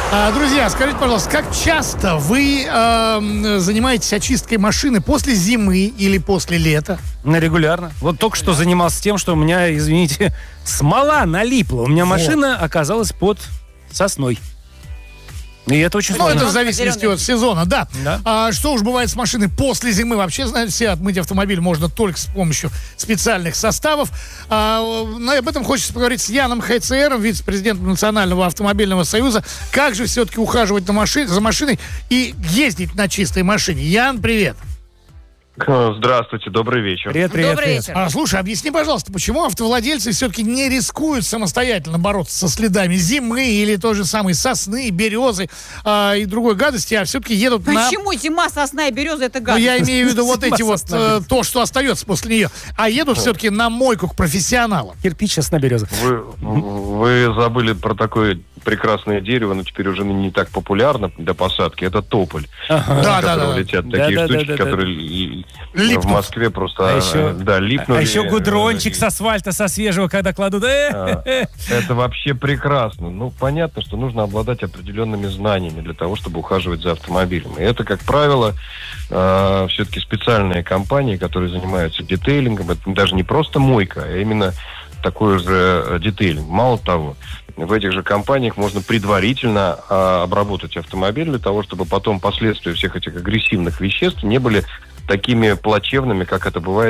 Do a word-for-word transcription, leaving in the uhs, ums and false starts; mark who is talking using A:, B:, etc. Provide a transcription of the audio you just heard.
A: А, друзья, скажите, пожалуйста, как часто вы э, занимаетесь очисткой машины после зимы или после лета?
B: Ну, регулярно. Вот только что занимался тем, что у меня, извините, смола налипла. У меня
A: Вот.
B: машина оказалась под сосной. И это очень
A: Ну,
B: сложно.
A: это в зависимости от сезона, да.
B: Да.
A: А что уж бывает с машиной после зимы? Вообще, знаете, все отмыть автомобиль можно только с помощью специальных составов. А, но об этом хочется поговорить с Яном Хайцером, вице-президентом Национального автомобильного союза. Как же все-таки ухаживать на машине, за машиной и ездить на чистой машине? Ян, привет.
C: Здравствуйте, добрый вечер.
B: Привет, привет,
D: Добрый
B: привет.
D: вечер.
A: А, слушай, объясни, пожалуйста, почему автовладельцы все-таки не рискуют самостоятельно бороться со следами зимы или той же самой сосны, березы а, и другой гадости, а все-таки едут на...
D: Почему зима, сосна и береза это
A: Ну,
D: гадость?
A: я имею в виду вот
B: Зима,
A: эти вот,
B: сосна,
A: э,
B: береза.
A: то, что остается после нее. А едут все-таки на мойку к профессионалам.
B: Кирпич, сосна, береза.
C: Вы, вы забыли про такое прекрасное дерево, но теперь уже не так популярно для посадки. Это тополь.
B: Ага.
C: С
A: Да, да,
C: которого
A: да.
C: летят
B: Да,
C: такие
B: да,
C: штучки,
B: да, да, да.
C: которые л-
A: Липнут.
C: в Москве просто
B: А
C: а,
B: еще-
C: да, липнули.
B: А еще гудрончик
C: Э,
B: с асфальта, со свежего, когда кладут. Э,
C: а, Это вообще прекрасно. Ну, понятно, что нужно обладать определенными знаниями для того, чтобы ухаживать за автомобилем. И это, как правило, э, все-таки специальные компании, которые занимаются детейлингом. Это даже не просто мойка, а именно такой же э, детейлинг. Мало того, в этих же компаниях можно предварительно э, обработать автомобиль для того, чтобы потом последствия всех этих агрессивных веществ не были такими плачевными, как это бывает